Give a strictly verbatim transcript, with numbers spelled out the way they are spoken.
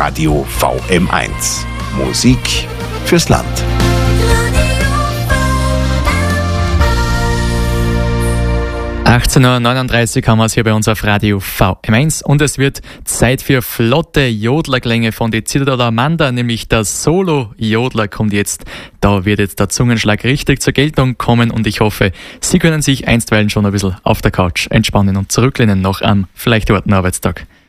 Radio V M eins. Musik fürs Land. achtzehn Uhr neununddreißig haben wir es hier bei uns auf Radio V M eins und es wird Zeit für flotte Jodlerklänge von die Zitadelle Amanda, nämlich der Solo-Jodler kommt jetzt. Da wird jetzt der Zungenschlag richtig zur Geltung kommen und ich hoffe, Sie können sich einstweilen schon ein bisschen auf der Couch entspannen und zurücklehnen nach einem vielleicht harten Arbeitstag.